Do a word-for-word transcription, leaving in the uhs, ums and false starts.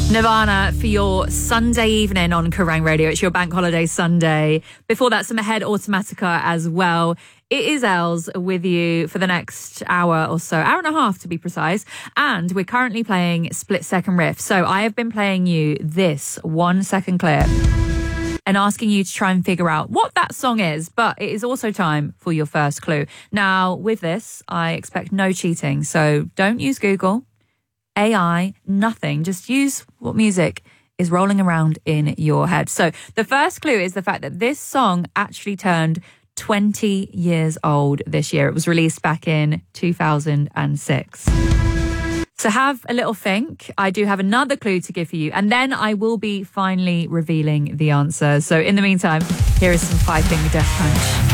Nirvana for your Sunday evening on Kerrang Radio. It's your bank holiday Sunday. Before that, some Ahead Automatica as well. It is Els with you for the next hour or so, hour and a half to be precise. And we're currently playing Split Second Riff. So I have been playing you this one second clip and asking you to try and figure out what that song is. But it is also time for your first clue. Now, with this, I expect no cheating. So don't use Google, A I, nothing. Just use what music is rolling around in your head. So the first clue is the fact that this song actually turned twenty years old this year. It was released back in two thousand six. So have a little think. I do have another clue to give you, and then I will be finally revealing the answer. So in the meantime, here is some Five Finger Death Punch.